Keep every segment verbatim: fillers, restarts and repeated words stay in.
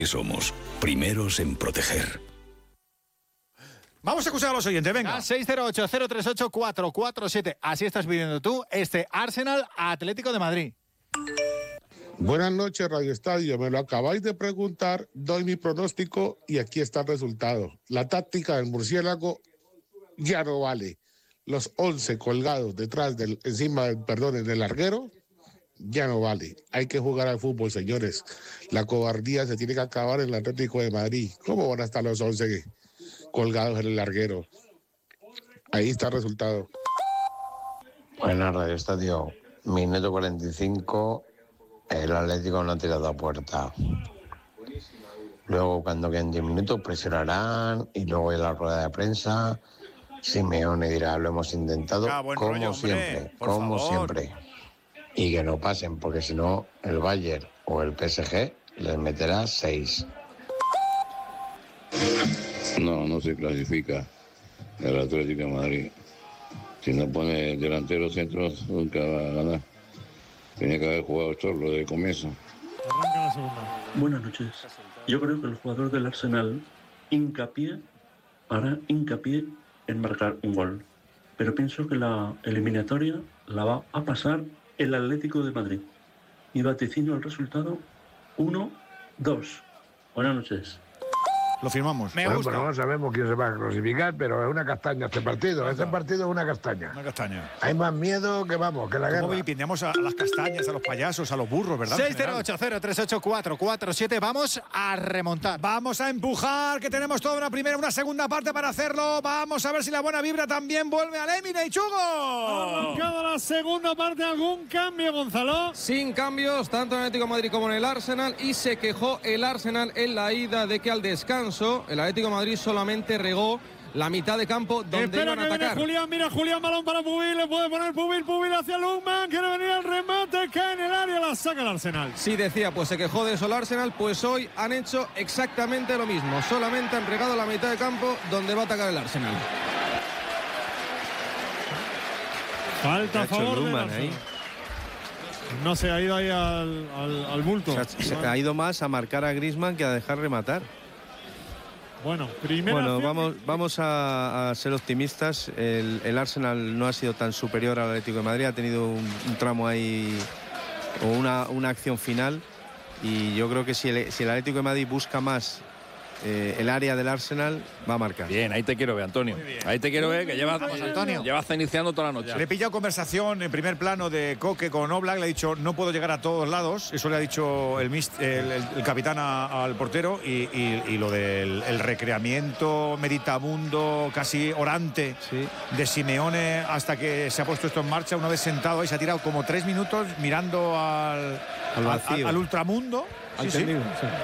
Somos primeros en proteger. Vamos a escuchar a los oyentes, venga. A seis cero ocho, cero tres ocho, cuatro cuatro siete. Así estás viviendo tú este Arsenal Atlético de Madrid. Buenas noches, Radio Estadio. Me lo acabáis de preguntar, doy mi pronóstico y aquí está el resultado. La táctica del murciélago ya no vale. Los once colgados detrás del, encima del, perdón, en el larguero, ya no vale. Hay que jugar al fútbol, señores. La cobardía se tiene que acabar en el Atlético de Madrid. ¿Cómo van a estar los once colgados en el larguero? Ahí está el resultado. Buenas, Radio Estadio. Minuto cuarenta y cinco, el Atlético no ha tirado a puerta. Luego, cuando queden diez minutos, presionarán y luego en la rueda de prensa, Simeone dirá, lo hemos intentado ah, buen como rollo, siempre, hombre, por como favor. siempre. Y que no pasen, porque si no, el Bayern o el P S G les meterá seis. No, no se clasifica el Atlético de Madrid. Si no pone delanteros centros, nunca va a ganar. Tenía que haber jugado Chorlo de comienzo. Arranca la segunda. Buenas noches. Yo creo que el jugador del Arsenal hincapié, hará hincapié en marcar un gol. Pero pienso que la eliminatoria la va a pasar el Atlético de Madrid. Y vaticino el resultado uno dos. Buenas noches. Lo firmamos. Me bueno, gusta. Bueno, no sabemos quién se va a clasificar, pero es una castaña este partido. Este partido es una castaña. Una castaña. Hay más miedo que vamos, que la guerra. ¿Cómo vilipendiamos a las castañas, a los payasos, a los burros, verdad? seis cero ocho, cero tres ocho, cuatro cuatro siete. Vamos a remontar. Vamos a empujar, que tenemos toda una primera, una segunda parte para hacerlo. Vamos a ver si la buena vibra también vuelve al Emirates, Chugo. Arrancada la segunda parte, ¿algún cambio, Gonzalo? Sin cambios, tanto en el Atlético de Madrid como en el Arsenal, y se quejó el Arsenal en la ida de que al descanso el Atlético de Madrid solamente regó la mitad de campo donde Espera iban a que atacar. Viene Julián, mira Julián, balón para Pubil, le puede poner Pubil, Pubil hacia Lukman, quiere venir al remate, cae en el área, la saca el Arsenal. Sí, decía, pues se quejó de eso el Arsenal, pues hoy han hecho exactamente lo mismo, solamente han regado la mitad de campo donde va a atacar el Arsenal. Falta a favor del Arsenal. No se ha ido ahí al, al, al bulto. O sea, se ha ido más a marcar a Griezmann que a dejar rematar. Bueno, primero. Bueno, vamos, vamos a, a ser optimistas. El, el Arsenal no ha sido tan superior al Atlético de Madrid, ha tenido un, un tramo ahí o una, una acción final. Y yo creo que si el, si el Atlético de Madrid busca más eh, el área del Arsenal, va a marcar. Bien, ahí te quiero ver, Antonio. Ahí te quiero ver, que llevas, Antonio. llevas iniciando toda la noche. Le he pillado conversación en primer plano de Coque con Oblak, le ha dicho no puedo llegar a todos lados, eso le ha dicho el, mist, el, el, el capitán a, al portero y, y, y lo del el recreamiento meditabundo casi orante sí. de Simeone hasta que se ha puesto esto en marcha, una vez sentado ahí se ha tirado como tres minutos mirando al, al, vacío. al, al ultramundo. Al sí, temido, sí. sí.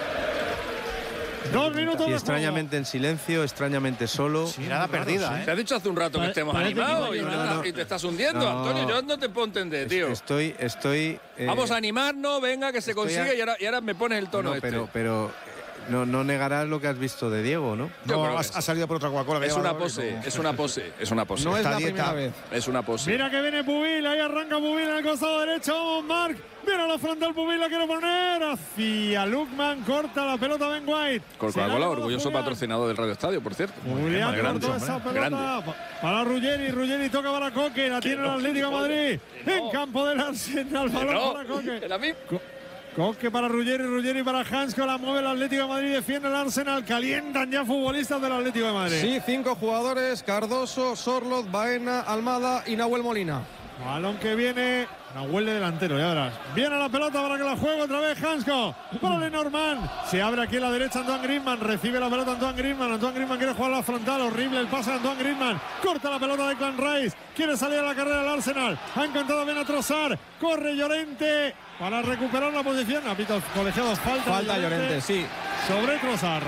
Dos minutos y de extrañamente juego. En silencio, extrañamente solo. Sí, nada perdida, ¿eh? Te has dicho hace un rato que estemos animados y, no, no, y te estás hundiendo, no, Antonio. Yo no te puedo entender, tío. Estoy, estoy. Eh, Vamos a animarnos, venga, que se consigue a... y, ahora, y ahora me pones el tono. No, este. pero, pero no, no negarás lo que has visto de Diego, ¿no? No, ha, ha salido por otra Coca-Cola. Es una pose, como... es una pose, es una pose. No es Esta la dieta, primera vez. Es una pose. Mira que viene Pubil, ahí arranca Pubil en el costado derecho. Vamos, Marc. Viene a la frontal Pubil, la quiere poner hacia Lukman, corta la pelota Ben White. Coca-Cola, orgulloso Julián. Patrocinador del Radio Estadio, por cierto. Julián cortó esa pelota grande. Para Ruggeri, Ruggeri toca para Coque, la tiene el Atlético de Madrid. No. En campo del Arsenal, balón no. para Coque. ¿El a mí? Co Coque para Ruggeri, Ruggeri para Hansko, la mueve el Atlético de Madrid, defiende el Arsenal, calientan ya futbolistas del Atlético de Madrid. Sí, cinco jugadores, Cardoso, Sorloth, Baena, Almada y Nahuel Molina. Balón que viene, Nahuel de delantero, ya verás. Viene la pelota para que la juegue otra vez Hansko. Para Lenormand. Se abre aquí a la derecha Antoine Griezmann. Recibe la pelota Antoine Griezmann. Antoine Griezmann quiere jugar a la frontal. Horrible el pase de Antoine Griezmann. Corta la pelota de Clan Rice. Quiere salir a la carrera del Arsenal. Ha encontrado bien a Trossard. Corre Llorente para recuperar la posición. Habitos colegiados, falta. Falta Llorente, Llorente, sí. Sobre Trossard.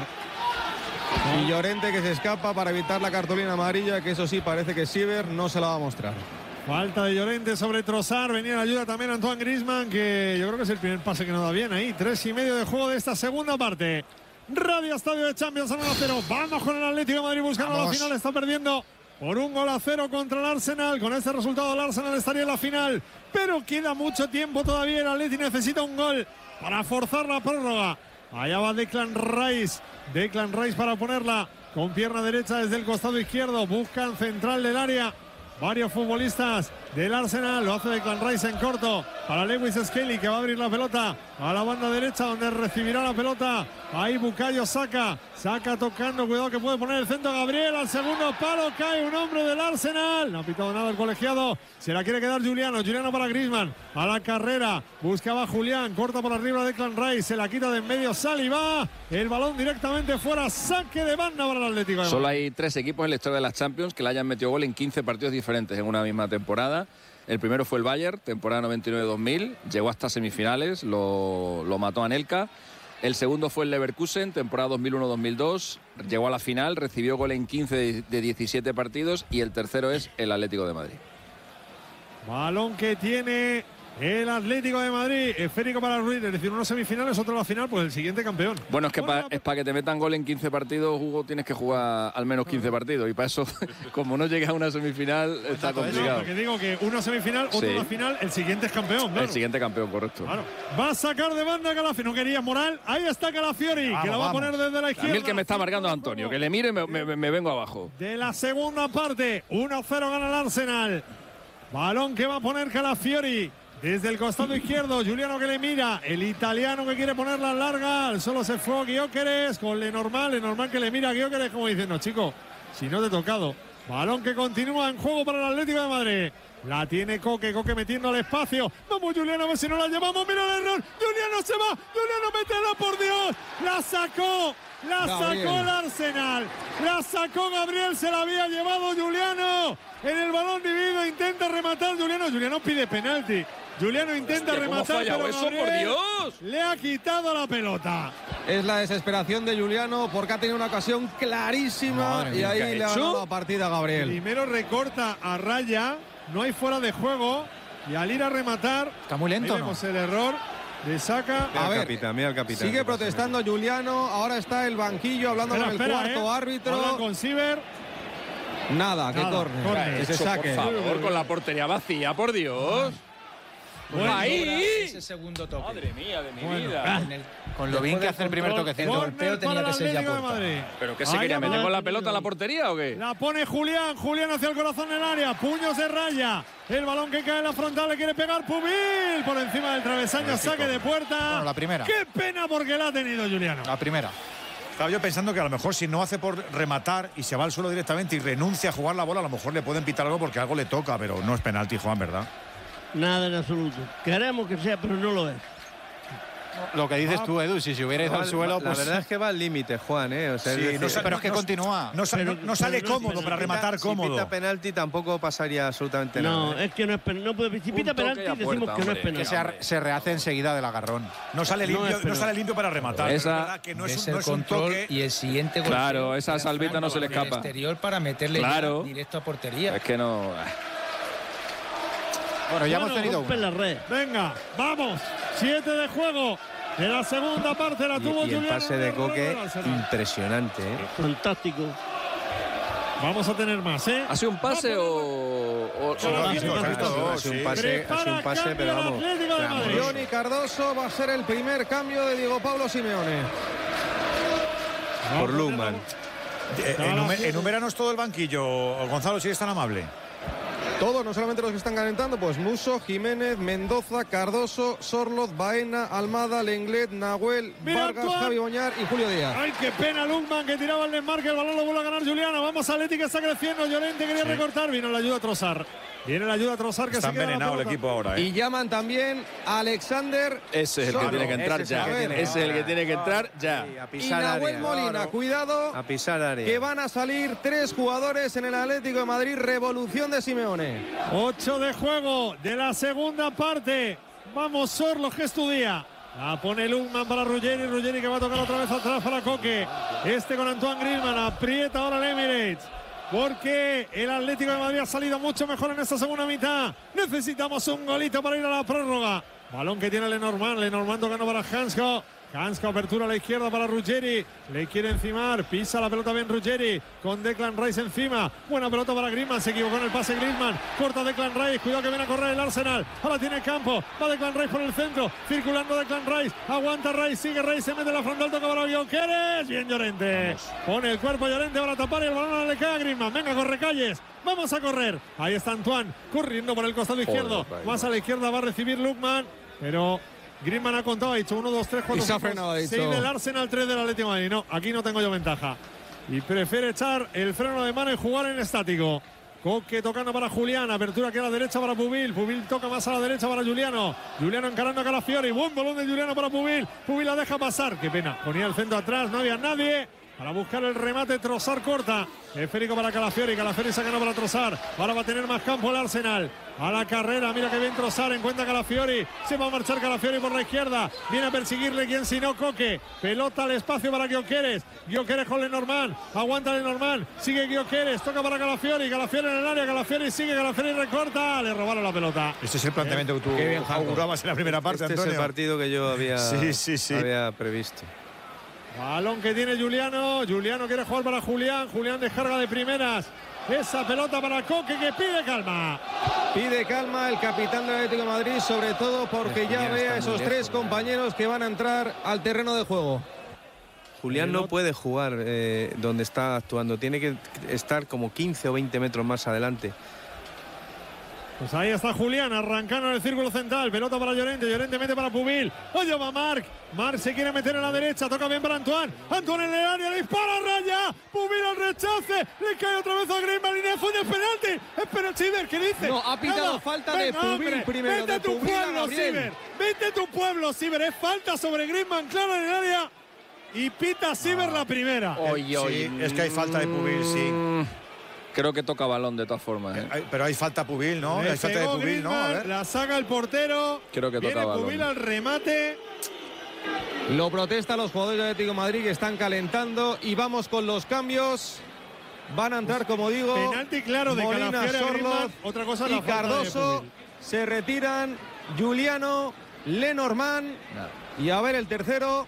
Y Llorente que se escapa para evitar la cartulina amarilla, que eso sí parece que Siever no se la va a mostrar. Falta de Llorente sobre Trossard. Venía en ayuda también Antoine Griezmann, que yo creo que es el primer pase que no da bien ahí. Tres y medio de juego de esta segunda parte. Radio Estadio de Champions a uno a cero. Vamos con el Atlético de Madrid buscando Vamos. la final. Está perdiendo por un gol a cero contra el Arsenal. Con este resultado el Arsenal estaría en la final. Pero queda mucho tiempo todavía. El Atlético necesita un gol para forzar la prórroga. Allá va Declan Rice. Declan Rice para ponerla con pierna derecha desde el costado izquierdo. Buscan central del área. Varios futbolistas del Arsenal. Lo hace Declan Rice en corto para Lewis Skelly, que va a abrir la pelota a la banda derecha, donde recibirá la pelota. Ahí Bukayo Saka. Saka tocando. Cuidado que puede poner el centro Gabriel. Al segundo palo cae un hombre del Arsenal. No ha pitado nada el colegiado. Se la quiere quedar Juliano. Juliano para Griezmann. A la carrera. Buscaba Julián. Corta por arriba Declan Rice. Se la quita de en medio Saliba. El balón directamente fuera. Saque de banda para el Atlético. Solo hay tres equipos en la historia de las Champions que le hayan metido gol en quince partidos diferentes en una misma temporada. El primero fue el Bayern, temporada noventa y nueve dos mil. Llegó hasta semifinales. Lo, lo mató Anelka. El segundo fue el Leverkusen, temporada dos mil uno dos mil dos. Llegó a la final, recibió gol en quince de diecisiete partidos. Y el tercero es el Atlético de Madrid. Balón que tiene el Atlético de Madrid. Esférico para Ruiz. Es decir, unos semifinales, otro la final. Pues el siguiente campeón. Bueno, es que pa, es para que te metan gol en quince partidos, Hugo, tienes que jugar al menos quince partidos. Y para eso, como no llegas a una semifinal, está complicado. Porque digo que una semifinal, otra sí. una final, el siguiente es campeón. Claro. El siguiente campeón, correcto. Claro. Va a sacar de banda Calafiori. No quería Moral. Ahí está Calafiori, vamos, que la va vamos. a poner desde la izquierda. A mí el que me está marcando es Antonio. Que le mire y me, me, me vengo abajo. De la segunda parte, uno cero gana el Arsenal. Balón que va a poner Calafiori. Desde el costado izquierdo, Juliano que le mira, el italiano que quiere ponerla larga, solo se fue Gyökeres con Lenormand, Lenormand que le mira a Gyökeres como diciendo, chico, si no te he tocado. Balón que continúa en juego para el Atlético de Madrid. La tiene Coque, Coque metiendo al espacio. Vamos Juliano, a ver si no la llevamos, mira el error. Juliano se va, Juliano métela por Dios. La sacó, la Gabriel. sacó el Arsenal. La sacó Gabriel, se la había llevado Juliano. En el balón dividido intenta rematar Juliano. Juliano pide penalti. Juliano intenta Hostia, rematar, pero eso, por Dios? Le ha quitado la pelota. Es la desesperación de Juliano porque ha tenido una ocasión clarísima y ahí le ha dado la partida a Gabriel. Primero recorta a raya, no hay fuera de juego y al ir a rematar está muy lento, ¿no? Vemos el error de Saka. Mira a ver, capitán, mira el capitán, sigue protestando Juliano, ahora está el banquillo hablando espera, con el espera, cuarto eh. árbitro. Hablan con Siver. Nada, que corne, corne. que se saque. Por favor, con la portería vacía, por Dios. Bueno, ahí ese segundo toque. Madre mía de mi bueno, vida. Ah, con lo bien que hace el primer toquecito. El golpeo tenía que ser ya puerta. ¿Pero qué se Ahí quería meter con la pelota a la portería o qué? La pone Julián, Julián hacia el corazón del área, puños de raya. El balón que cae en la frontal le quiere pegar Pubil por encima del travesaño, saque de puerta. Bueno, la primera. Qué pena porque la ha tenido Juliano. La primera. Estaba yo pensando que a lo mejor si no hace por rematar y se va al suelo directamente y renuncia a jugar la bola, a lo mejor le pueden pitar algo porque algo le toca, pero no es penalti, Juan, ¿verdad? Nada en absoluto. Queremos que sea, pero no lo es. Lo que dices tú, Edu, si se hubiera ido no, al suelo, pues... La verdad es que va al límite, Juan, ¿eh? O sea, sí, es decir, no sale, pero es que no, continúa. No, pero, no, no sale pero cómodo no, para rematar si cómodo. Si pita penalti tampoco pasaría absolutamente no, nada. ¿eh? es que no es penalti. No puede, si pita penalti puerta, decimos hombre, que no es penalti. Que se, se rehace enseguida del agarrón. No sale limpio, no, no sale limpio para rematar. Esa, es verdad que no es, es un, no el es un control toque. y el siguiente golpeo. Claro, esa salvita no se le escapa. Exterior para meterle claro. directo a portería. Es que no. Bueno, ya bueno, hemos tenido rompe la red. Venga, vamos. Siete de juego. De la segunda parte la tuvo Y, y el Juliano. pase de Coque, impresionante, ¿eh? Fantástico. Vamos a tener más, ¿eh? ¿Ha sido un pase o...? o, Solo o ha visto, pase, ha visto pase, dos, Ha sido un sí. pase, ha sido un pase pero vamos. Johnny Cardoso va a ser el primer cambio de Diego Pablo Simeone. Por Lukman. Eh, enume- Enuméranos todo el banquillo, Gonzalo, si es tan amable. Todos, no solamente los que están calentando, pues Muso, Jiménez, Mendoza, Cardoso, Sorloz, Baena, Almada, Lenglet, Nahuel, Mira, Vargas, Antoine. Javi Boñar y Julio Díaz. Ay, qué pena Lukman que tiraba el desmarque, el balón lo vuelve a ganar Juliano. Vamos a Leti que está creciendo, Llorente quería sí. recortar, vino la ayuda a Trozar. Viene la ayuda a Trozar que está se queda envenenado el equipo ahora, ¿eh? Y llaman también a Alexander. Ese es el Solo. que tiene que entrar Ese ya. es el que Ese es el que tiene que entrar ya. Sí, a Y pisar Nahuel área. Molina, Claro. cuidado. A pisar área. Que van a salir tres jugadores en el Atlético de Madrid, revolución de Simeone. ocho de juego de la segunda parte. Vamos, Sorlo, que estudia. La pone Lukman para Ruggeri, Ruggeri que va a tocar otra vez atrás para Coque. Este con Antoine Griezmann, aprieta ahora el Emirates. Porque el Atlético de Madrid ha salido mucho mejor en esta segunda mitad. Necesitamos un golito para ir a la prórroga. Balón que tiene Lenormand, Lenormand tocando para Hansko. Hansko, apertura a la izquierda para Ruggeri. Le quiere encimar. Pisa la pelota bien Ruggeri. Con Declan Rice encima. Buena pelota para Griezmann. Se equivocó en el pase Griezmann. Corta Declan Rice. Cuidado que viene a correr el Arsenal. Ahora tiene campo. Va Declan Rice por el centro. Circulando Declan Rice. Aguanta Rice. Sigue Rice. Se mete en la frontal. Toca para Gyökeres. Bien Llorente. Pone el cuerpo Llorente para tapar y el balón le cae a Griezmann. Venga, corre calles. Vamos a correr. Ahí está Antoine. Corriendo por el costado izquierdo. Más a la izquierda va a recibir Lookman. Pero Griezmann ha contado, ha dicho uno, dos, tres, cuatro, y se ha frenado, ha dicho. seis del Arsenal, tres del Atlético de Madrid. No, aquí no tengo yo ventaja. Y prefiere echar el freno de mano y jugar en estático. Coque tocando para Julián, apertura que a la derecha para Pubil. Pubil toca más a la derecha para Giuliano. Giuliano encarando a Calafiori. Buen balón de Giuliano para Pubil. Pubil la deja pasar. Qué pena. Ponía el centro atrás, no había nadie. Para buscar el remate, Trossard corta. Esférico para Calafiori. Calafiori sacando para Trossard. Ahora va a tener más campo el Arsenal. A la carrera, mira que bien Trossard, encuentra Calafiori. Se va a marchar Calafiori por la izquierda. Viene a perseguirle quien si no Coque. Pelota al espacio para Gyökeres. Gyökeres con Lenormand. Aguanta Lenormand. Sigue Gyökeres. Toca para Calafiori. Calafiori en el área. Calafiori sigue. Calafiori recorta. Le robaron la pelota. Este es el planteamiento que tú augurabas en la primera parte, este Antonio. Es el partido que yo había, sí, sí, sí. había previsto. Balón que tiene Giuliano. Giuliano quiere jugar para Julián. Julián descarga de primeras. Esa pelota para Coque que pide calma. Pide calma el capitán del Atlético de Madrid, sobre todo porque ya ve a esos tres compañeros que van a entrar al terreno de juego. Julián no puede jugar eh, donde está actuando. Tiene que estar como quince o veinte metros más adelante. Pues ahí está Julián, arrancando en el círculo central. Pelota para Llorente, Llorente mete para Pubil. Oye, va Marc. Marc se quiere meter en la derecha, toca bien para Antoine. Antoine en el área, le dispara a raya. Pubil al rechace, le cae otra vez a Griezmann. Línea de fondo, es penalti. Espera, Ciber, ¿qué dice? No, ha pitado Nada. falta Venga, de Pubil hombre, primero. Vete a tu Pubil a pueblo, Gabriel. Ciber. Vete a tu pueblo, Ciber. Es falta sobre Griezmann, claro, en el área. Y pita Ciber la primera. Oye, oye. Sí, es que hay falta de Pubil, sí. Creo que toca balón de todas formas. ¿eh? Hay, pero hay falta Pubil, ¿no? Le Hay falta de pegó Pubil, ¿no? A Griezmann, ver. la saca el portero. Creo que toca Viene balón. Pubil al remate. Lo protestan los jugadores del Atlético de Madrid que están calentando. Y vamos con los cambios. Van a entrar, como digo, Penalti claro de Molina, Calafiori a Sorloth Griezmann. Otra cosa es la y falta de Cardoso. Pubil. Se retiran Giuliano, Lenormand. Y a ver el tercero.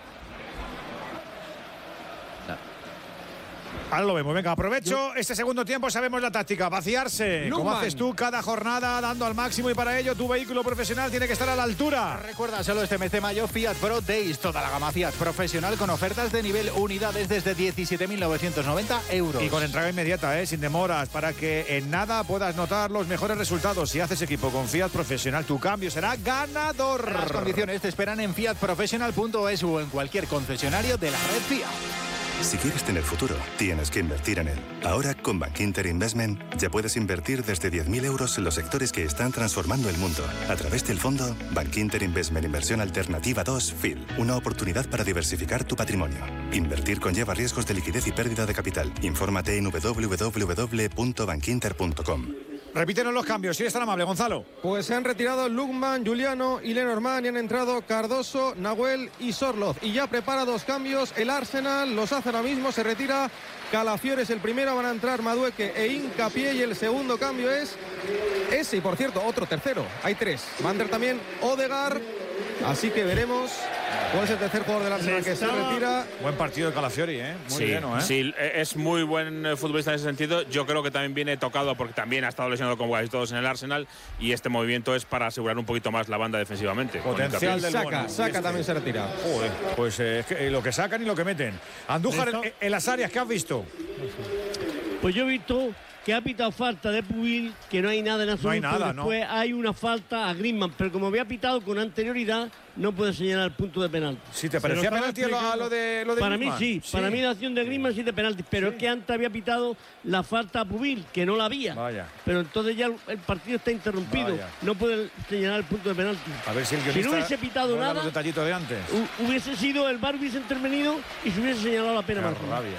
Ahora lo vemos, venga, aprovecho este segundo tiempo, sabemos la táctica, vaciarse, como Luman. haces tú cada jornada, dando al máximo y para ello tu vehículo profesional tiene que estar a la altura. Recuerda, solo este mes de mayo Fiat Pro Days, toda la gama Fiat profesional con ofertas de nivel unidades desde diecisiete mil novecientos noventa euros. Y con entrega inmediata, ¿eh? Sin demoras, para que en nada puedas notar los mejores resultados. Si haces equipo con Fiat Profesional, tu cambio será ganador. Las condiciones te esperan en fiat professional punto es o en cualquier concesionario de la red Fiat. Si quieres tener futuro, tienes que invertir en él. Ahora, con Bankinter Investment, ya puedes invertir desde diez mil euros en los sectores que están transformando el mundo. A través del fondo Bankinter Investment Inversión Alternativa dos F I L. Una oportunidad para diversificar tu patrimonio. Invertir conlleva riesgos de liquidez y pérdida de capital. Infórmate en doble u doble u doble u punto bankinter punto com. Repítenos los cambios, si eres tan amable, Gonzalo. Pues se han retirado Lookman, Giuliano y Lenormand y han entrado Cardoso, Nahuel y Sorloth. Y ya prepara dos cambios el Arsenal, los hace ahora mismo, se retira Calafiori es el primero, van a entrar Madueque e Hincapié y el segundo cambio es ese, y por cierto, otro tercero, hay tres. Va a entrar también Odegaard, así que veremos cuál es el tercer jugador del Arsenal que se retira. Buen partido de Calafiori, ¿eh? Muy sí, bueno, ¿eh? Sí, es muy buen futbolista en ese sentido. Yo creo que también viene tocado porque también ha estado lesionado con casi todos en el Arsenal y este movimiento es para asegurar un poquito más la banda defensivamente. Potencial del Saca, bueno. Saca también se retira. Joder, pues eh, es que, eh, lo que sacan y lo que meten. Andújar, en, en las áreas, ¿qué has visto? Pues yo he visto que ha pitado falta de Pubil, que no hay nada en absoluto. No hay nada, ¿no? Después hay una falta a Griezmann, pero como había pitado con anterioridad, no puede señalar el punto de penalti. Si te parecía penalti a lo, a lo de lo de Para Griezmann. mí sí, para mí la acción de Griezmann sí de penalti, pero Sí. es que antes había pitado la falta a Pubil, que no la había. Vaya. Pero entonces ya el, el partido está interrumpido, Vaya. no puede señalar el punto de penalti. A ver si el Si guionista no hubiese pitado no da nada, los detallitos de antes. hu- hubiese sido el V A R hubiese intervenido y se hubiese señalado la pena Qué máxima. rabia.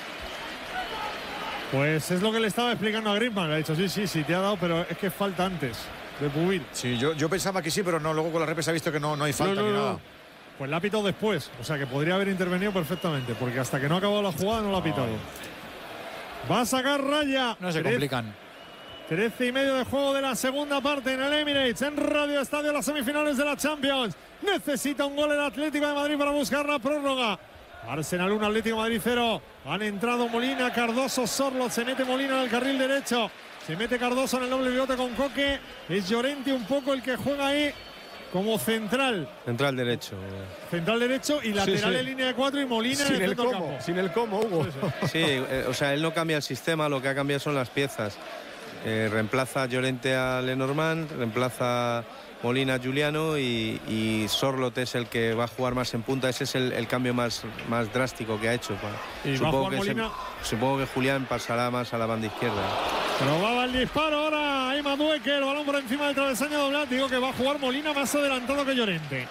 Pues es lo que le estaba explicando a Griezmann. Le ha dicho, sí, sí, sí, te ha dado, pero es que falta antes de Pubil. Sí, yo, yo pensaba que sí, pero no. Luego con la repesa ha visto que no, no hay falta No, no, ni no. nada. Pues la ha pitado después. O sea que podría haber intervenido perfectamente, porque hasta que no ha acabado la jugada no la ha pitado. Va a sacar raya. No se Trece- complican. trece y medio de juego de la segunda parte en el Emirates, en Radio Estadio, las semifinales de la Champions. Necesita un gol el Atlético de Madrid para buscar la prórroga. Arsenal uno, Atlético de Madrid cero. Han entrado Molina, Cardoso, Sorloth. Se mete Molina en el carril derecho. Se mete Cardoso en el doble pivote con Coque. Es Llorente un poco el que juega ahí como central. Central derecho. Central derecho y lateral sí, sí. en línea de cuatro y Molina sin en el, el centro cómo, campo. sin el cómo, Hugo. Sí, sí. Sí, eh, o sea, él no cambia el sistema, lo que ha cambiado son las piezas. Eh, reemplaza a Llorente a Lenormand, reemplaza Molina a Giuliano y, y Sorloth es el que va a jugar más en punta. Ese es el, el cambio más, más drástico que ha hecho. Y supongo, va a jugar que Molina. se, supongo que Julián pasará más a la banda izquierda. Probaba el disparo ahora ahí Madueque, el balón por encima del travesaño de Oblak. Digo que va a jugar Molina más adelantado que Llorente.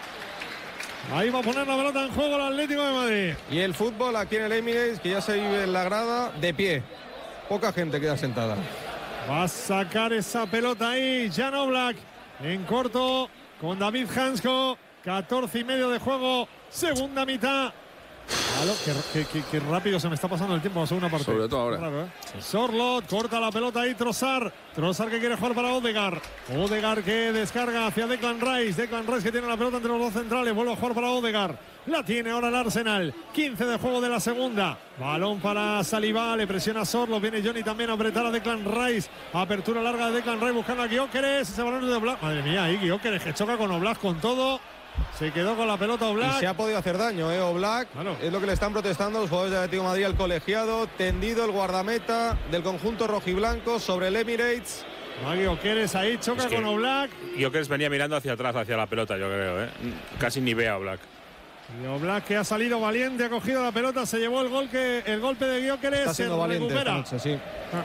Ahí va a poner la pelota en juego el Atlético de Madrid. Y el fútbol aquí en el Emirates, que ya se vive en la grada, de pie. Poca gente queda sentada. Va a sacar esa pelota ahí Jan Oblak en corto con David Hansko. catorce y medio de juego, segunda mitad. Claro, qué, qué, qué rápido se me está pasando el tiempo en la segunda parte. Sobre todo ahora. Claro, ¿eh? Sorloth corta la pelota ahí, Trossard. Trossard que quiere jugar para Odegaard. Odegaard que descarga hacia Declan Rice. Declan Rice que tiene la pelota entre los dos centrales. Vuelve a jugar para Odegaard. La tiene ahora el Arsenal. quince de juego de la segunda. Balón para Saliba. Le presiona Sorloth. Viene Johnny también a apretar a Declan Rice. Apertura larga de Declan Rice buscando a Gyökeres. Ese balón es de Oblak. Madre mía, ahí Gyökeres que choca con Oblak con todo. Se quedó con la pelota Oblak. Y se ha podido hacer daño, ¿eh? Oblak. Claro. Es lo que le están protestando los jugadores de Atlético de Madrid al colegiado. Tendido el guardameta del conjunto rojiblanco sobre el Emirates. Gyökeres ahí choca Es que con Oblak. Gyökeres venía mirando hacia atrás, hacia la pelota, yo creo. ¿eh? Casi ni ve a Oblak. Y Oblak que ha salido valiente, ha cogido la pelota, se llevó el gol que el golpe de Gyökeres. Está siendo se valiente recupera. esta noche, sí. Ah.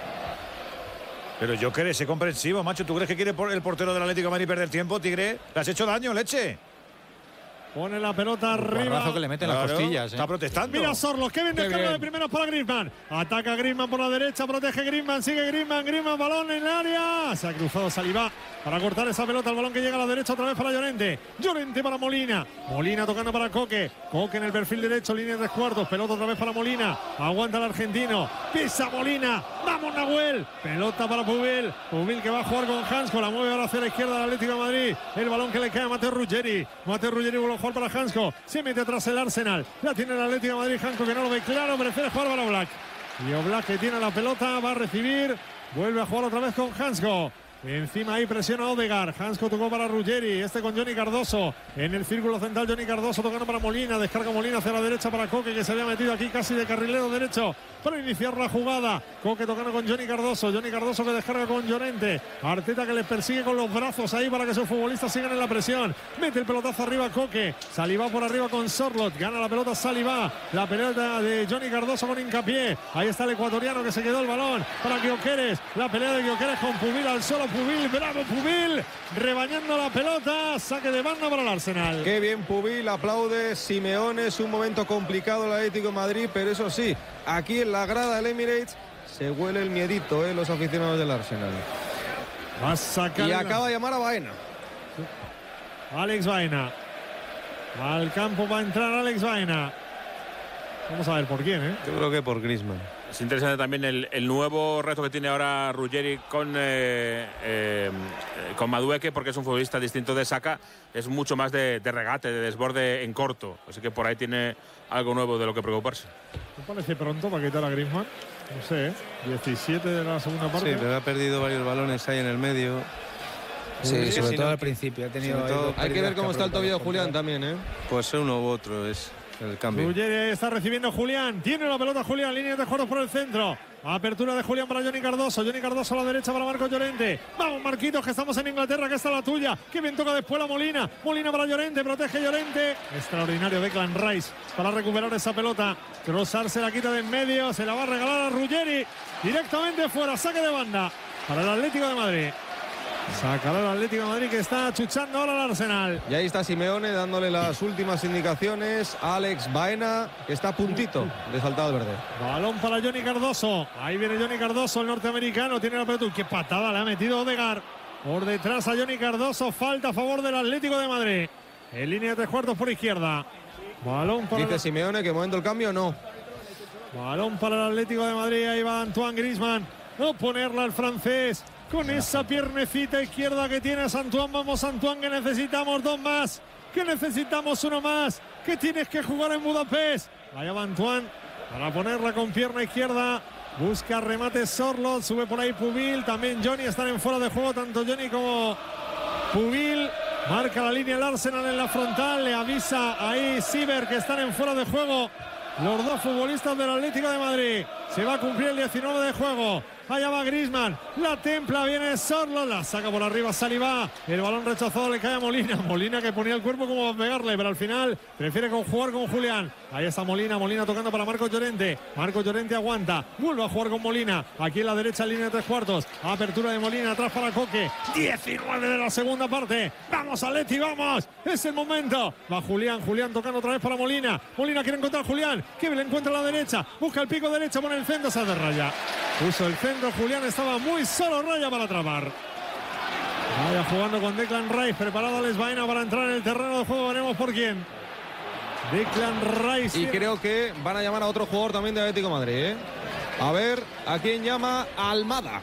Pero Gyökeres es comprensivo, macho. ¿Tú crees que quiere el portero del Atlético de Madrid perder tiempo, Tigre? ¿Le has hecho daño, leche? Pone la pelota arriba. que le mete en Claro, las costillas. ¿eh? Está protestando. Mira Sorloth, que bien Qué descarga bien. de primeros para Griezmann. Ataca Griezmann por la derecha, protege Griezmann, sigue Griezmann, Griezmann, balón en el área. Se ha cruzado Saliba para cortar esa pelota, el balón que llega a la derecha otra vez para Llorente. Llorente para Molina. Molina tocando para Coque. Coque en el perfil derecho, línea de tres cuartos. Pelota otra vez para Molina. Aguanta el argentino. Pisa Molina. Vamos Nahuel. Pelota para Pubil. Pubil que va a jugar con Hansko. La mueve ahora hacia la izquierda del Atlético de Madrid. El balón que le cae a Mateo Ruggeri. Mateo Ruggeri vuelve a jugar para Hansko. Se mete atrás el Arsenal. La tiene el Atlético de Madrid. Hansko que no lo ve claro. Prefiere jugar para Oblak. Y Oblak que tiene la pelota. Va a recibir. Vuelve a jugar otra vez con Hansko. Encima ahí presiona Odegaard. Hansko tocó para Ruggeri. Este con Johnny Cardoso. En el círculo central Johnny Cardoso tocando para Molina. Descarga Molina hacia la derecha para Coque, que se había metido aquí casi de carrilero derecho para iniciar la jugada. Coque tocando con Johnny Cardoso. Johnny Cardoso que descarga con Llorente. Arteta que les persigue con los brazos ahí para que sus futbolistas sigan en la presión. Mete el pelotazo arriba Coque. Saliba por arriba con Sorloth. Gana la pelota Saliba. La pelota de Johnny Cardoso con hincapié. Ahí está el ecuatoriano que se quedó el balón para Gyökeres. La pelea de Gyökeres con Pubil al solo. Pubil, bravo Pubil, rebañando la pelota, saque de banda para el Arsenal. Qué bien Pubil, aplaude Simeone, es un momento complicado el Atlético de Madrid, pero eso sí, aquí en la grada del Emirates se huele el miedito, ¿eh? Los aficionados del Arsenal. Va a sacar y la... acaba de llamar a Baena. Alex Baena. Al campo va a entrar Alex Baena. Vamos a ver por quién, ¿eh? Yo creo que por Griezmann. Es interesante también el, el nuevo reto que tiene ahora Ruggeri con, eh, eh, con Madueque, porque es un futbolista distinto de Saka, es mucho más de, de regate, de desborde en corto. Así que por ahí tiene algo nuevo de lo que preocuparse. ¿Me parece pronto para quitar a Griezmann? No sé, ¿eh? diecisiete de la segunda parte. Sí, pero ha perdido varios balones ahí en el medio. Sí, Sí, sobre sí, todo no, al principio. Ha tenido sobre todo Hay que ver cómo está el tobillo de Julián también, ¿eh? Pues uno u otro es el cambio. Ruggeri está recibiendo Julián. Tiene la pelota Julián. Línea de juegos por el centro. Apertura de Julián para Johnny Cardoso. Johnny Cardoso a la derecha para Marco Llorente. Vamos, Marquitos, que estamos en Inglaterra, que está la tuya. Que bien toca después la Molina. Molina para Llorente. Protege Llorente. Extraordinario Declan Rice para recuperar esa pelota. Trossard se la quita de en medio. Se la va a regalar a Ruggeri. Directamente fuera. Saque de banda para el Atlético de Madrid. Sacará el Atlético de Madrid que está chuchando ahora al Arsenal. Y ahí está Simeone dándole las últimas indicaciones a Alex Baena, que está a puntito de saltar al verde. Balón para Johnny Cardoso. Ahí viene Johnny Cardoso, el norteamericano. Tiene la pelota. ¡Qué patada le ha metido Odegaard! Por detrás a Johnny Cardoso. Falta a favor del Atlético de Madrid. En línea de tres cuartos por izquierda. Balón para... Dice Simeone que momento el cambio, no. Balón para el Atlético de Madrid. Ahí va Antoine Griezmann. No ponerla al francés. Con esa piernecita izquierda que tiene Antoine. Vamos, Antoine, que necesitamos dos más. que necesitamos uno más, que tienes que jugar en Budapest. Allá va Antoine para ponerla con pierna izquierda. Busca remate Sorloth, sube por ahí Pubil, también Johnny están en fuera de juego, tanto Johnny como Pubil. Marca la línea el Arsenal en la frontal, le avisa ahí Siever que están en fuera de juego los dos futbolistas del Atlético de Madrid. Se va a cumplir el diecinueve de juego. Allá va Griezmann, la templa, viene Sorloth, la saca por arriba Saliba, el balón rechazado le cae a Molina, Molina que ponía el cuerpo como para pegarle, pero al final prefiere jugar con Julián. Ahí está Molina, Molina tocando para Marcos Llorente, Marcos Llorente aguanta, vuelve a jugar con Molina, aquí en la derecha línea de tres cuartos, apertura de Molina, atrás para Coque, diecinueve de la segunda parte, vamos Atleti, vamos, es el momento, va Julián, Julián tocando otra vez para Molina, Molina quiere encontrar a Julián, que le encuentra a la derecha, busca el pico derecha, pone el centro, se hace raya, puso el centro. Julián estaba muy solo, raya para atrapar. Vaya jugando con Declan Rice, preparado Alex Baena para entrar en el terreno de juego, veremos por quién. Declan Rice. Y creo que van a llamar a otro jugador también de Atlético de Madrid, ¿eh? A ver, ¿a quién llama? Almada.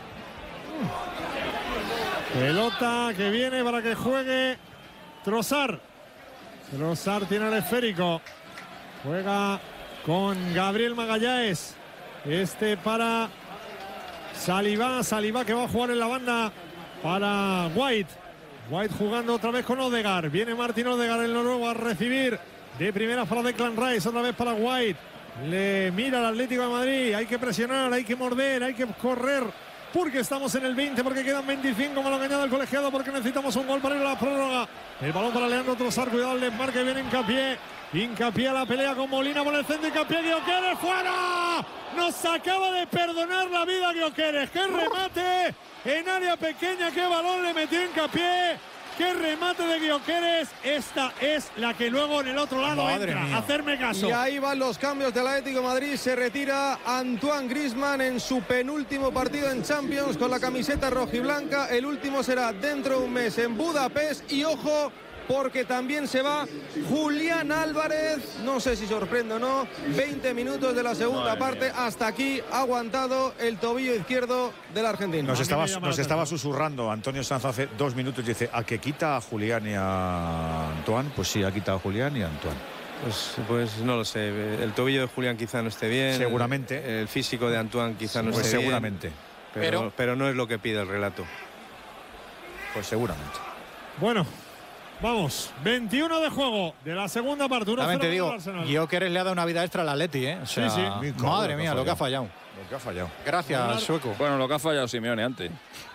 Pelota que viene para que juegue Trossard. Trossard tiene el esférico. Juega con Gabriel Magallanes. Este para Saliba, Saliba que va a jugar en la banda para White. White jugando otra vez con Odegaard. Viene Martin Odegaard, el noruego, a recibir de primera para Declan Rice, otra vez para White. Le mira al Atlético de Madrid. Hay que presionar, hay que morder, hay que correr. Porque estamos en el veinte, porque quedan veinticinco, me lo ha añadido el colegiado, porque necesitamos un gol para ir a la prórroga. El balón para Leandro Trossard, cuidado el desmarque, viene Hincapié. Hincapié a la pelea con Molina por el centro, Hincapié, Gyökeres fuera. Nos acaba de perdonar la vida Gyökeres. ¡Qué remate! En área pequeña, qué balón le metió Hincapié. ¡Qué remate de Gyökeres! Esta es la que luego en el otro lado Madre entra. Mía. Hacerme caso. Y ahí van los cambios del Atlético de Madrid. Se retira Antoine Griezmann en su penúltimo partido en Champions con la camiseta rojiblanca. El último será dentro de un mes en Budapest. Y ojo, porque también se va Julián Álvarez, no sé si sorprende o no, veinte minutos de la segunda Madre parte, mía. Hasta aquí ha aguantado el tobillo izquierdo del argentino. Nos estaba, nos estaba susurrando Antonio Sanz hace dos minutos, dice, ¿a que quita a Julián y a Antoine? Pues sí, ha quitado a Julián y a Antoine. Pues, pues no lo sé, el tobillo de Julián quizá no esté bien. Seguramente. El, el físico de Antoine quizá no pues esté seguramente. bien. Pero, pero, pero no es lo que pide el relato. Pues seguramente. Bueno. Vamos, veintiuno de juego de la segunda parte. También te digo, Gyökeres le ha dado una vida extra al Atleti, ¿eh? O sea, sí, sí. Madre mía, lo que ha fallado. Lo que ha fallado. Gracias, Sueco. Bueno, lo que ha fallado Simeone antes.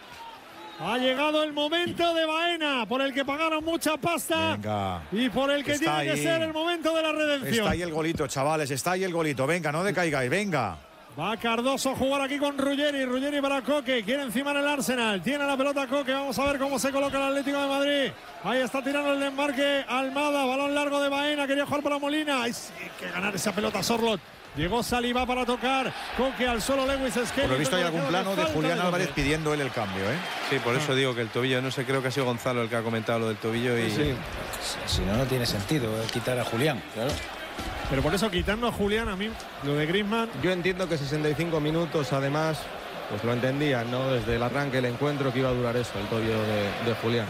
Ha llegado el momento de Baena, por el que pagaron mucha pasta. Venga. Y por el que Está tiene ahí. que ser el momento de la redención. Está ahí el golito, chavales, está ahí el golito. Venga, no decaigáis, venga. Va Cardoso a jugar aquí con Ruggeri. Ruggeri para Coque. Quiere encima el Arsenal. Tiene la pelota Coque. Vamos a ver cómo se coloca el Atlético de Madrid. Ahí está tirando el desmarque Almada. Balón largo de Baena. Quería jugar para Molina. Hay que ganar esa pelota Sorloth. Llegó Saliba para tocar. Coque al suelo Lewis Skelly. Por lo visto hay algún plano de Julián Álvarez pidiendo él el cambio, ¿eh? Sí, por eso digo que el tobillo, no sé, creo que ha sido Gonzalo el que ha comentado lo del tobillo. Y... Sí. Si no, no tiene sentido quitar a Julián, claro. Pero por eso quitando a Julián, a mí, lo de Griezmann. Yo entiendo que sesenta y cinco minutos, además, pues lo entendían, ¿no? Desde el arranque del encuentro que iba a durar eso, el tobillo de, de Julián.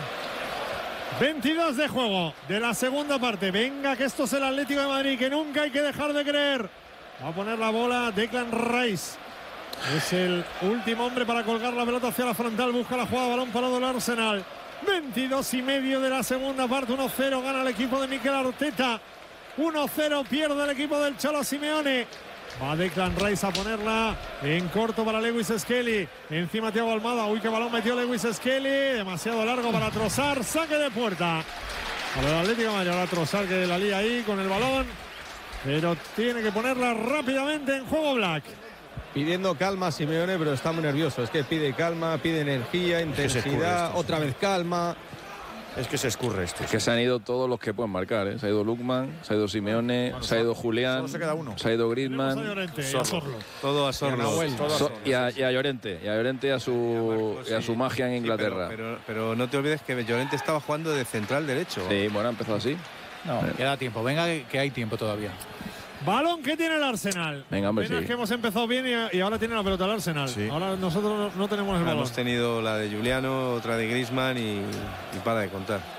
veintidós de juego de la segunda parte. Venga, que esto es el Atlético de Madrid, que nunca hay que dejar de creer. Va a poner la bola Declan Rice. Es el último hombre para colgar la pelota hacia la frontal. Busca la jugada, balón parado del Arsenal. veintidós y medio de la segunda parte. uno cero gana el equipo de Mikel Arteta. uno cero pierde el equipo del Cholo Simeone. Va Declan Rice a ponerla en corto para Lewis Skelly. Encima Thiago Almada. Uy, qué balón metió Lewis Skelly. Demasiado largo para Trossard. Saque de puerta. Para el Atlético de Madrid. Ahora Trossard que la lía ahí con el balón. Pero tiene que ponerla rápidamente en juego Black. Pidiendo calma Simeone, pero está muy nervioso. Es que pide calma, pide energía, intensidad, esto, otra sí. vez calma. Es que se escurre esto. Es que se han ido todos los que pueden marcar, ¿eh? Se ha ido Lookman, se ha ido Simeone, bueno, se ha ido Julián, solo se queda uno. Se ha ido Griezmann. A Llorente, Sorloth. Todo a Sorloth. So, y, a, y a Llorente, y a Llorente y a su, y a su magia en Inglaterra. Sí, pero, pero, pero no te olvides que Llorente estaba jugando de central derecho. Sí, bueno, ha empezado así. No, eh. queda tiempo, venga que hay tiempo todavía. Balón que tiene el Arsenal. Venga, hombre, sí. que hemos empezado bien y, y ahora tiene la pelota el Arsenal. Sí. Ahora nosotros no, no tenemos el balón. Hemos tenido la de Giuliano, otra de Griezmann y, y para de contar.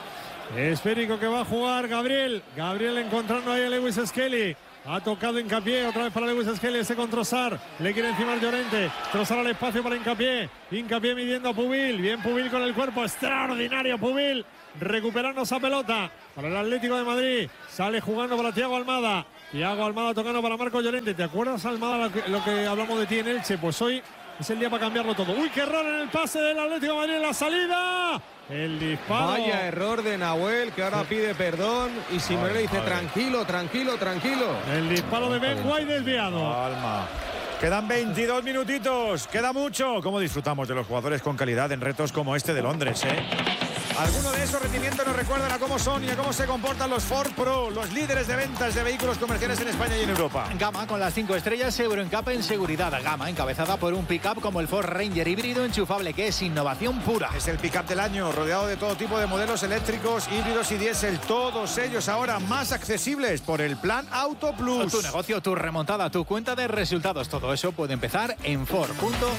Esférico que va a jugar Gabriel. Gabriel encontrando ahí a Lewis Skelly. Ha tocado Hincapié, otra vez para Lewis Skelly, ese con Trossard. Le quiere encimar Llorente. Trossard al espacio para Hincapié. Hincapié midiendo a Pubil. Bien Pubil con el cuerpo. Extraordinario Pubil. Recuperando esa pelota para el Atlético de Madrid. Sale jugando para Thiago Almada. Thiago Almada tocando para Marco Llorente. ¿Te acuerdas, Almada, lo que, lo que hablamos de ti en Elche? Pues hoy es el día para cambiarlo todo. Uy, qué error en el pase del Atlético de Madrid en la salida. El disparo. Vaya error de Nahuel, que ahora pide perdón. Y Simeone le dice, tranquilo, tranquilo, tranquilo. El disparo de Ben White desviado. Calma. Quedan veintidós minutitos. Queda mucho. ¿Cómo disfrutamos de los jugadores con calidad en retos como este de Londres, eh? Algunos de esos rendimientos nos recuerdan a cómo son y a cómo se comportan los Ford Pro, los líderes de ventas de vehículos comerciales en España y en Europa. Gama con las cinco estrellas Euro N C A P en seguridad. Gama encabezada por un pick-up como el Ford Ranger híbrido enchufable, que es innovación pura. Es el pick-up del año, rodeado de todo tipo de modelos eléctricos, híbridos y diésel. Todos ellos ahora más accesibles por el plan Auto Plus. Tu negocio, tu remontada, tu cuenta de resultados. Todo eso puede empezar en Ford punto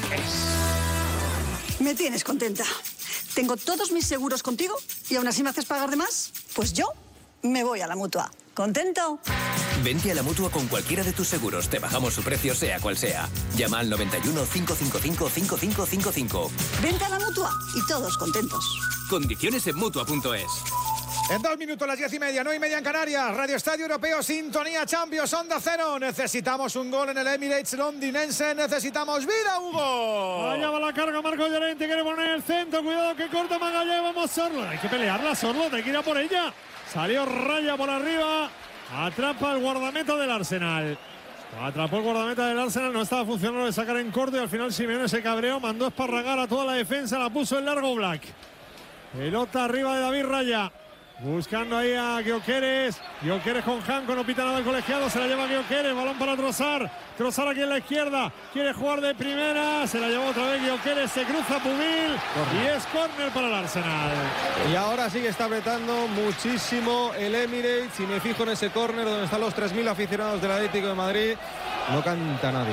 es. Me tienes contenta. Tengo todos mis seguros contigo y aún así me haces pagar de más. Pues yo me voy a la Mutua. ¿Contento? Vente a la Mutua con cualquiera de tus seguros. Te bajamos su precio sea cual sea. Llama al noventa y uno, cinco cinco cinco, cinco cinco cinco cinco. Vente a la Mutua y todos contentos. Condiciones en Mutua punto es. En dos minutos, las diez y media, nueve y media en Canarias. Radio Estadio Europeo, Sintonía Champions, Onda Cero. Necesitamos un gol en el Emirates londinense. Necesitamos vida, Hugo. Allá va la carga Marco Llorente. Quiere poner el centro. Cuidado que corta Magallanes. Vamos, Sorlo. Hay que pelearla, Sorlo. Hay que ir a por ella. Salió Raya por arriba. Atrapa el guardameta del Arsenal. Atrapó el guardameta del Arsenal. No estaba funcionando de sacar en corto. Y al final Simeone se cabreó. Mandó a esparragar a toda la defensa. La puso en largo Black. Pelota arriba de David Raya. Buscando ahí a Gyökeres. Gyökeres con Janko, no pita nada el colegiado. Se la lleva Gyökeres. Balón para Trossard. Trossard aquí en la izquierda. Quiere jugar de primera. Se la lleva otra vez Gyökeres. Se cruza Pubil. Y es córner para el Arsenal. Y ahora sí que está apretando muchísimo el Emirates. Y me fijo en ese córner donde están los tres mil aficionados del Atlético de Madrid. No canta nadie.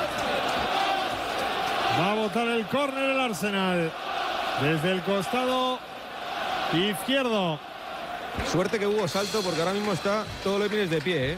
Va a botar el córner el Arsenal. Desde el costado izquierdo. Suerte que hubo salto porque ahora mismo está todo el Emirates de pie, ¿eh?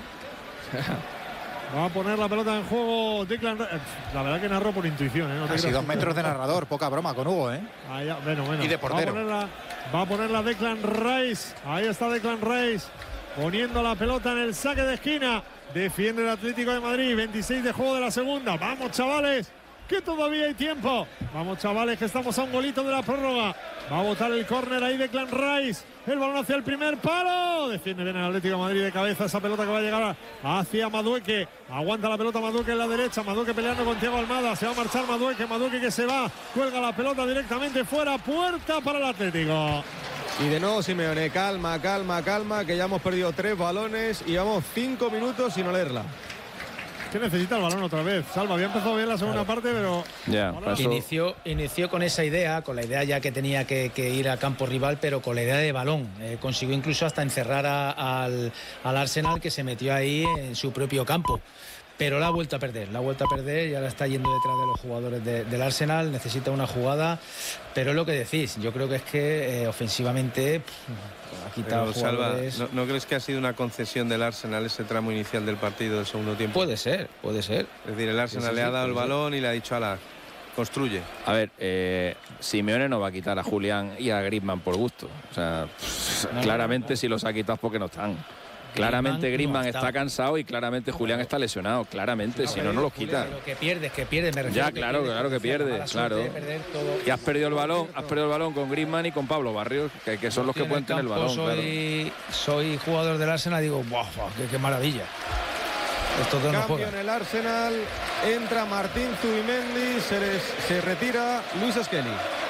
Va a poner la pelota en juego Declan Rice. La verdad que narró por intuición, ¿eh? No Casi dos metros de narrador, poca broma con Hugo, ¿eh? Allá, bueno, bueno. Y de portero. Va a ponerla, va a ponerla Declan Rice. Ahí está Declan Rice poniendo la pelota en el saque de esquina. Defiende el Atlético de Madrid. veintiséis de juego de la segunda. Vamos, chavales, que todavía hay tiempo. Vamos, chavales, que estamos a un golito de la prórroga. Va a botar el córner ahí de Declan Rice. El balón hacia el primer palo. Defiende bien el Atlético de Madrid de cabeza. Esa pelota que va a llegar hacia Madueque. Aguanta la pelota Madueque en la derecha. Madueque peleando con Thiago Almada. Se va a marchar Madueque. Madueque que se va. Cuelga la pelota directamente fuera. Puerta para el Atlético. Y de nuevo Simeone. Calma, calma, calma. Que ya hemos perdido tres balones. Y llevamos cinco minutos sin olerla. Que necesita el balón otra vez. Salva, había empezado bien la segunda claro. parte, pero ya, inició, inició con esa idea, con la idea ya que tenía que, que ir al campo rival, pero con la idea de balón. Eh, consiguió incluso hasta encerrar a, al, al Arsenal, que se metió ahí en su propio campo. Pero la ha vuelto a perder, la ha vuelto a perder y ahora está yendo detrás de los jugadores de, del Arsenal, necesita una jugada, pero es lo que decís, yo creo que es que eh, ofensivamente pff, ha quitado pero, jugadores. Salva, ¿no, ¿no crees que ha sido una concesión del Arsenal ese tramo inicial del partido del segundo tiempo? Puede ser, puede ser. Es decir, el Arsenal sí, sí, le ha dado el balón ser. y le ha dicho a la construye. A ver, eh, Simeone no va a quitar a Julián y a Griezmann por gusto. O sea, no, claramente no, no. si los ha quitado es porque no están. Claramente Griezmann no está. está cansado y claramente Julián está lesionado, claramente, no, si no, no los quita. Lo que pierdes, que pierdes, me refiero. Ya, claro, que claro que pierde, claro. Y has perdido el balón, has perdido el balón con Griezmann y con Pablo Barrios, que, que son los que pueden tener el balón, soy, claro. Soy jugador del Arsenal y digo, ¡buah, qué, qué maravilla! Estos dos no juegan. En el Arsenal entra Martín Zubimendi, se, les, se retira Luis Skelly.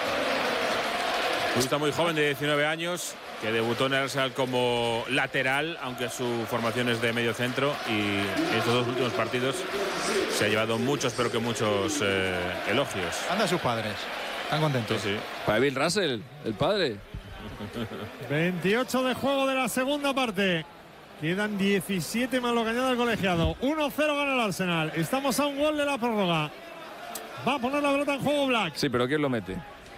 Está muy joven, de diecinueve años, que debutó en el Arsenal como lateral, aunque su formación es de medio centro, y en estos dos últimos partidos se ha llevado muchos, pero que muchos eh, elogios. Anda sus padres, están contentos. Sí, sí. Para Bill Russell, el padre. veintiocho de juego de la segunda parte. Quedan diecisiete más lo que añade el colegiado. uno cero gana el Arsenal. Estamos a un gol de la prórroga. Va a poner la pelota en juego Black. Sí, pero ¿quién lo mete?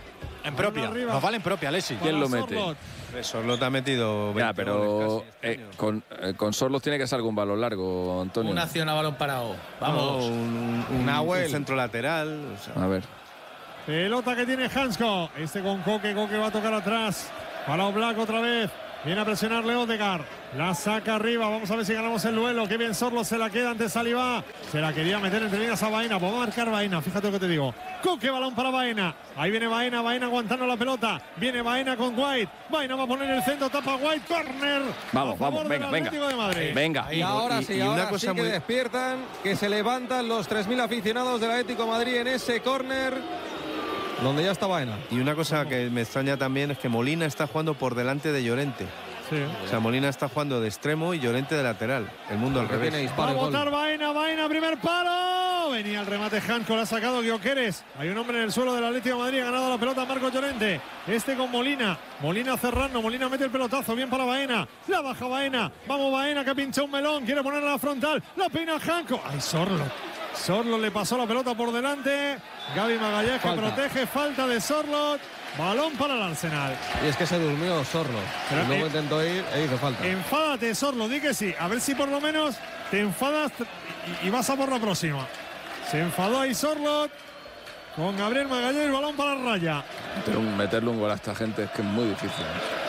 En propia. Nos vale en propia, Alexis. ¿Quién lo mete? Sorloth ha metido Ya, veinte pero goles casi este eh, con, eh, con Sorloth tiene que ser algún balón largo, Antonio. Una acción a balón parado. Vamos. No, un, un, Nahuel. un centro lateral. O sea. A ver. Pelota que tiene Hansko. Este con Coque. Coque va a tocar atrás. Para Oblak otra vez. Viene a presionarle Odegaard. La saca arriba. Vamos a ver si ganamos el duelo. Qué bien Sorloth se la queda ante Saliba. Se la quería meter entre líneas a Baena. Vamos a marcar Baena. Fíjate lo que te digo. Coque, balón para Baena. Ahí viene Baena. Baena aguantando la pelota. Viene Baena con White. Baena va a poner el centro. Tapa White. Corner. Vamos, vamos. Venga, venga. Venga. Y ahora sí, y una ahora cosa sí que muy- despiertan. Que se levantan los tres mil aficionados del Atlético de Madrid en ese córner. Donde ya está Baena. Y una cosa que me extraña también es que Molina está jugando por delante de Llorente. Sí. O sea, Molina está jugando de extremo y Llorente de lateral. El mundo al revés. Va a botar Baena, Baena, primer palo. Venía el remate Hansko, la ha sacado Gyökeres. Hay un hombre en el suelo del Atlético de Madrid, ha ganado la pelota Marco Llorente. Este con Molina, Molina cerrando, Molina mete el pelotazo, bien para Baena. La baja Baena, vamos Baena que ha pinchado un melón, quiere ponerla a la frontal. La peina Hansko. Ay, Sorloth. Sorloth le pasó la pelota por delante. Gaby Magalhães que Falta. protege, falta de Sorloth. Balón para el Arsenal. Y es que se durmió Sorloth. Pero, Y luego eh, intentó ir e hizo falta. Enfádate, Sorloth, di que sí. A ver si por lo menos te enfadas y, y vas a por la próxima. Se enfadó ahí Sorloth con Gabriel Magalhães, balón para Raya. Meter un- meterle un gol a esta gente es que es muy difícil.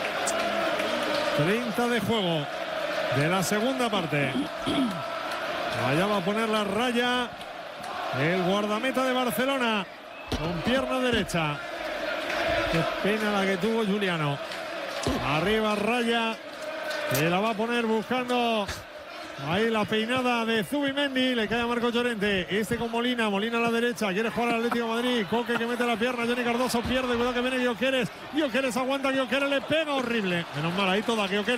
treinta de juego de la segunda parte. Allá va a poner la Raya. El guardameta de Barcelona con pierna derecha. Qué pena la que tuvo Juliano. Arriba Raya. Se la va a poner buscando ahí la peinada de Zubimendi. Le cae a Marco Llorente. Este con Molina. Molina a la derecha. Quiere jugar al Atlético de Madrid. Coque que mete la pierna. Johnny Cardoso pierde. Cuidado que viene Gyökeres. Gyökeres aguanta. Gyökeres le pega horrible. Menos mal ahí toda Gyökeres.